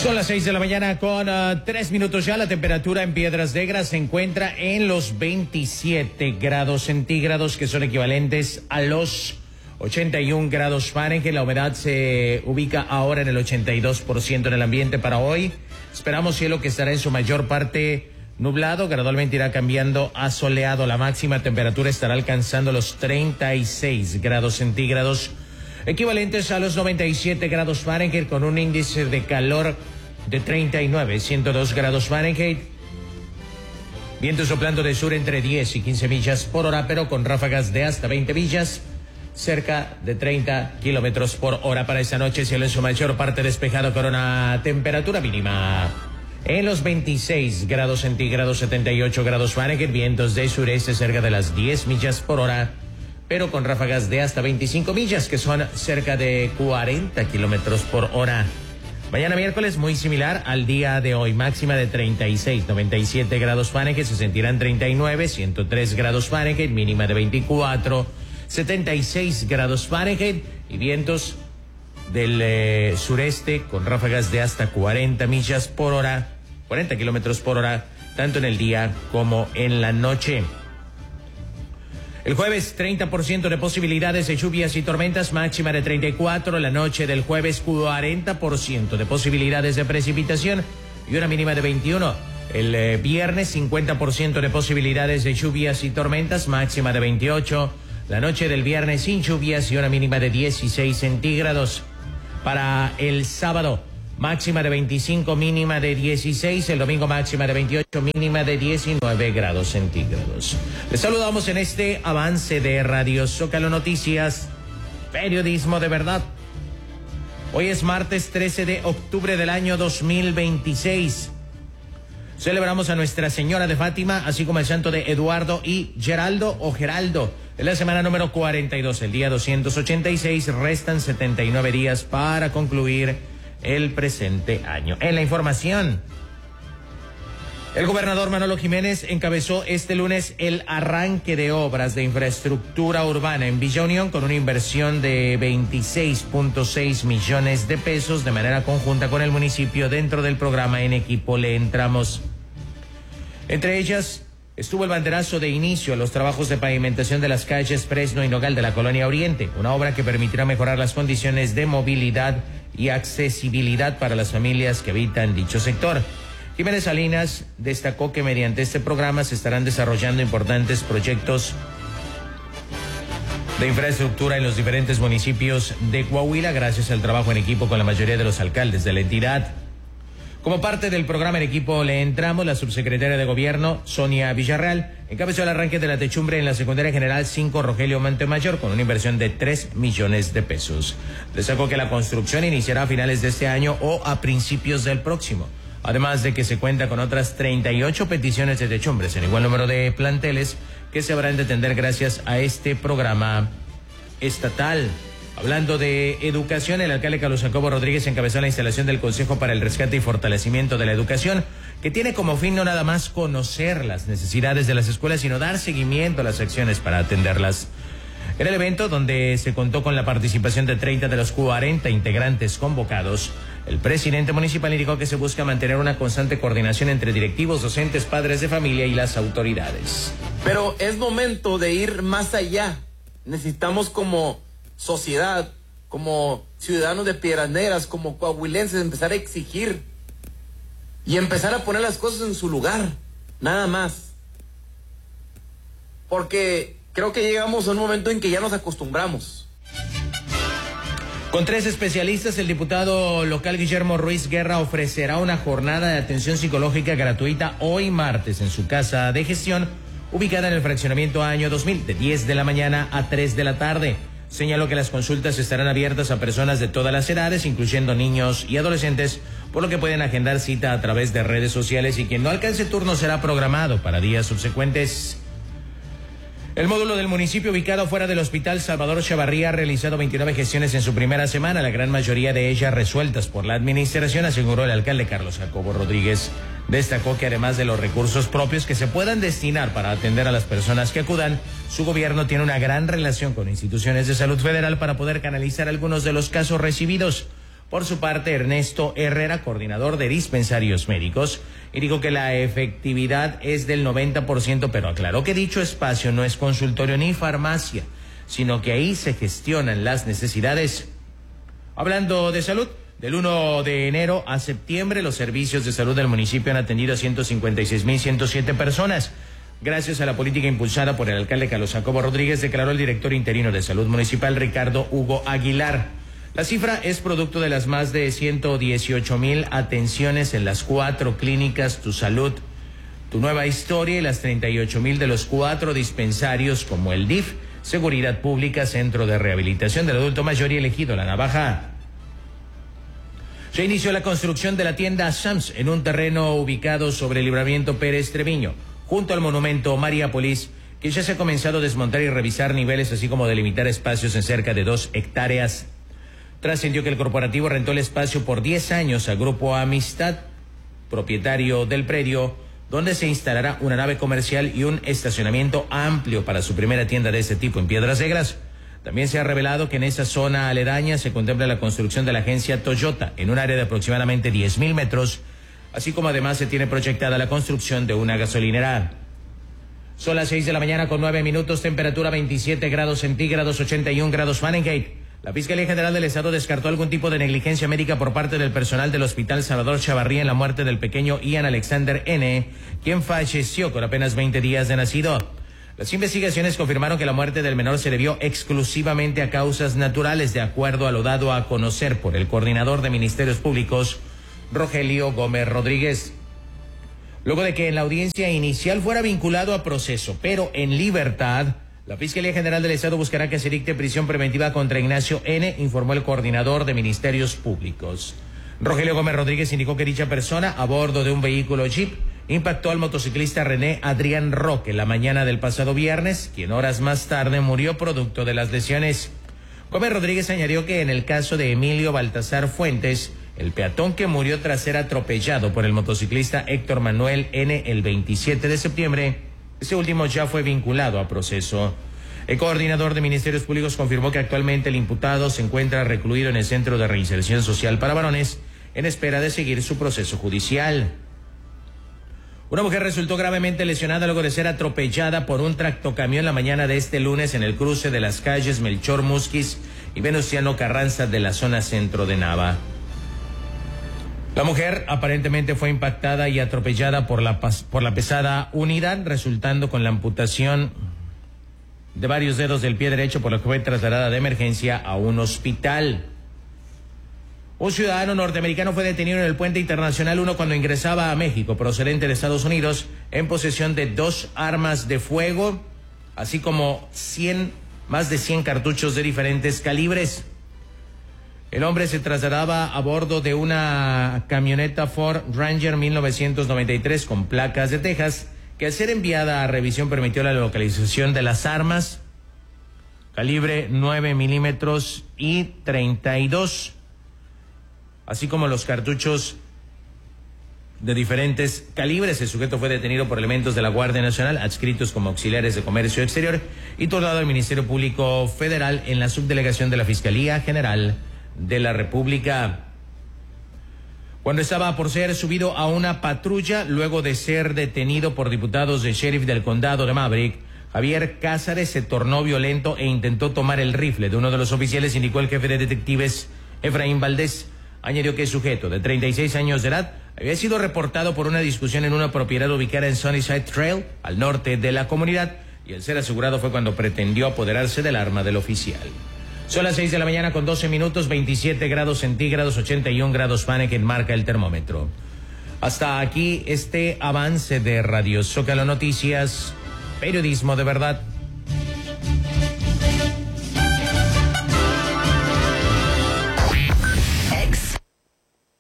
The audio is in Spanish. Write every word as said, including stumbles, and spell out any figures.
Son las seis de la mañana con uh, tres minutos ya. La temperatura en Piedras Negras se encuentra en los veintisiete grados centígrados, que son equivalentes a los ochenta y un grados Fahrenheit. La humedad se ubica ahora en el ochenta y dos por ciento en el ambiente para hoy. Esperamos cielo que estará en su mayor parte nublado, gradualmente irá cambiando a soleado. La máxima temperatura estará alcanzando los treinta y seis grados centígrados, equivalentes a los noventa y siete grados Fahrenheit, con un índice de calor de treinta y nueve, ciento dos grados Fahrenheit. Viento soplando de sur entre diez y quince millas por hora, pero con ráfagas de hasta veinte millas, cerca de treinta kilómetros por hora. Para esta noche, cielo en su mayor parte despejado con una temperatura mínima en los veintiséis grados centígrados, setenta y ocho grados Fahrenheit. Vientos de sureste cerca de las diez millas por hora, pero con ráfagas de hasta veinticinco millas, que son cerca de cuarenta kilómetros por hora. Mañana miércoles muy similar al día de hoy, máxima de treinta y seis, noventa y siete grados Fahrenheit, se sentirán treinta y nueve, ciento tres grados Fahrenheit, mínima de veinticuatro, setenta y seis grados Fahrenheit, y vientos del eh, sureste con ráfagas de hasta cuarenta millas por hora, cuarenta kilómetros por hora, tanto en el día como en la noche. El jueves, treinta por ciento de posibilidades de lluvias y tormentas, máxima de treinta y cuatro. La noche del jueves, cuarenta por ciento de posibilidades de precipitación y una mínima de veintiuno. El eh, viernes, cincuenta por ciento de posibilidades de lluvias y tormentas, máxima de veintiocho. La noche del viernes sin lluvias y una mínima de dieciséis centígrados. Para el sábado, máxima de veinticinco, mínima de dieciséis. El domingo, máxima de veintiocho, mínima de diecinueve grados centígrados. Les saludamos en este avance de Radio Zócalo Noticias, periodismo de verdad. Hoy es martes trece de octubre del año dos mil veintiséis. Celebramos a Nuestra Señora de Fátima, así como el santo de Eduardo y Geraldo o Geraldo. Es la semana número cuarenta y dos, el día doscientos ochenta y seis. Restan setenta y nueve días para concluir el presente año. En la información, el gobernador Manolo Jiménez encabezó este lunes el arranque de obras de infraestructura urbana en Villa Unión con una inversión de veintiséis punto seis millones de pesos de manera conjunta con el municipio dentro del programa En Equipo Le Entramos. Entre ellas estuvo el banderazo de inicio a los trabajos de pavimentación de las calles Fresno y Nogal de la Colonia Oriente, una obra que permitirá mejorar las condiciones de movilidad y accesibilidad para las familias que habitan dicho sector. Jiménez Salinas destacó que mediante este programa se estarán desarrollando importantes proyectos de infraestructura en los diferentes municipios de Coahuila, gracias al trabajo en equipo con la mayoría de los alcaldes de la entidad. Como parte del programa En Equipo Le Entramos, la subsecretaria de Gobierno, Sonia Villarreal, encabezó el arranque de la techumbre en la Secundaria General cinco Rogelio Montemayor con una inversión de tres millones de pesos. Destacó que la construcción iniciará a finales de este año o a principios del próximo. Además de que se cuenta con otras treinta y ocho peticiones de techumbres en igual número de planteles que se habrán de atender gracias a este programa estatal. Hablando de educación, el alcalde Carlos Jacobo Rodríguez encabezó la instalación del Consejo para el Rescate y Fortalecimiento de la Educación, que tiene como fin no nada más conocer las necesidades de las escuelas, sino dar seguimiento a las acciones para atenderlas. En el evento, donde se contó con la participación de treinta de los cuarenta integrantes convocados, el presidente municipal indicó que se busca mantener una constante coordinación entre directivos, docentes, padres de familia y las autoridades. Pero es momento de ir más allá. Necesitamos como sociedad, como ciudadanos de Piedras Negras, como coahuilenses, empezar a exigir y empezar a poner las cosas en su lugar, nada más. Porque creo que llegamos a un momento en que ya nos acostumbramos. Con tres especialistas, el diputado local Guillermo Ruiz Guerra ofrecerá una jornada de atención psicológica gratuita hoy martes en su casa de gestión, ubicada en el fraccionamiento Año dos mil, de diez de la mañana a tres de la tarde. Señaló que las consultas estarán abiertas a personas de todas las edades, incluyendo niños y adolescentes, por lo que pueden agendar cita a través de redes sociales, y quien no alcance turno será programado para días subsecuentes. El módulo del municipio ubicado fuera del Hospital Salvador Chavarría ha realizado veintinueve gestiones en su primera semana, la gran mayoría de ellas resueltas por la administración, aseguró el alcalde Carlos Jacobo Rodríguez. Destacó que además de los recursos propios que se puedan destinar para atender a las personas que acudan, su gobierno tiene una gran relación con instituciones de salud federal para poder canalizar algunos de los casos recibidos. Por su parte, Ernesto Herrera, coordinador de dispensarios médicos, indicó que la efectividad es del noventa por ciento, pero aclaró que dicho espacio no es consultorio ni farmacia, sino que ahí se gestionan las necesidades. Hablando de salud, del primero de enero a septiembre, los servicios de salud del municipio han atendido a ciento cincuenta y seis mil ciento siete personas. Gracias a la política impulsada por el alcalde Carlos Jacobo Rodríguez, declaró el director interino de salud municipal, Ricardo Hugo Aguilar. La cifra es producto de las más de ciento dieciocho mil atenciones en las cuatro clínicas Tu Salud, Tu Nueva Historia y las treinta y ocho mil de los cuatro dispensarios como el D I F, Seguridad Pública, Centro de Rehabilitación del Adulto Mayor y Elegido La Navaja. Se inició la construcción de la tienda Sams en un terreno ubicado sobre el Libramiento Pérez Treviño, junto al monumento Mariápolis, que ya se ha comenzado a desmontar y revisar niveles, así como delimitar espacios en cerca de dos hectáreas. Trascendió que el corporativo rentó el espacio por diez años al Grupo Amistad, propietario del predio, donde se instalará una nave comercial y un estacionamiento amplio para su primera tienda de este tipo en Piedras Negras. También se ha revelado que en esa zona aledaña se contempla la construcción de la agencia Toyota en un área de aproximadamente diez mil metros, así como además se tiene proyectada la construcción de una gasolinera. Son las seis de la mañana con nueve minutos, temperatura veintisiete grados centígrados, ochenta y un grados Fahrenheit. La Fiscalía General del Estado descartó algún tipo de negligencia médica por parte del personal del Hospital Salvador Chavarría en la muerte del pequeño Ian Alexander N., quien falleció con apenas veinte días de nacido. Las investigaciones confirmaron que la muerte del menor se debió exclusivamente a causas naturales, de acuerdo a lo dado a conocer por el coordinador de Ministerios Públicos, Rogelio Gómez Rodríguez. Luego de que en la audiencia inicial fuera vinculado a proceso, pero en libertad, la Fiscalía General del Estado buscará que se dicte prisión preventiva contra Ignacio N., informó el coordinador de Ministerios Públicos. Rogelio Gómez Rodríguez indicó que dicha persona, a bordo de un vehículo Jeep, impactó al motociclista René Adrián Roque la mañana del pasado viernes, quien horas más tarde murió producto de las lesiones. Gómez Rodríguez añadió que en el caso de Emilio Baltasar Fuentes, el peatón que murió tras ser atropellado por el motociclista Héctor Manuel N. el veintisiete de septiembre, ese último ya fue vinculado a proceso. El coordinador de Ministerios Públicos confirmó que actualmente el imputado se encuentra recluido en el Centro de Reinserción Social para Varones en espera de seguir su proceso judicial. Una mujer resultó gravemente lesionada luego de ser atropellada por un tractocamión la mañana de este lunes en el cruce de las calles Melchor Musquiz y Venustiano Carranza de la zona centro de Nava. La mujer aparentemente fue impactada y atropellada por la, por la pesada unidad, resultando con la amputación de varios dedos del pie derecho, por lo que fue trasladada de emergencia a un hospital. Un ciudadano norteamericano fue detenido en el puente internacional uno cuando ingresaba a México, procedente de Estados Unidos, en posesión de dos armas de fuego, así como cien, más de cien cartuchos de diferentes calibres. El hombre se trasladaba a bordo de una camioneta Ford Ranger mil novecientos noventa y tres con placas de Texas, que al ser enviada a revisión permitió la localización de las armas, calibre nueve milímetros y treinta y dos, así como los cartuchos de diferentes calibres. El sujeto fue detenido por elementos de la Guardia Nacional, adscritos como auxiliares de comercio exterior, y trasladado al Ministerio Público Federal en la subdelegación de la Fiscalía General de la República. Cuando estaba por ser subido a una patrulla, luego de ser detenido por diputados del sheriff del condado de Maverick, Javier Cázares se tornó violento e intentó tomar el rifle de uno de los oficiales, indicó el jefe de detectives Efraín Valdés. Añadió que el sujeto, de treinta y seis años de edad, había sido reportado por una discusión en una propiedad ubicada en Sunnyside Trail, al norte de la comunidad, y al ser asegurado fue cuando pretendió apoderarse del arma del oficial. Son las seis de la mañana con doce minutos, veintisiete grados centígrados, ochenta y un grados Fahrenheit marca el termómetro. Hasta aquí este avance de Radio Zócalo Noticias, periodismo de verdad.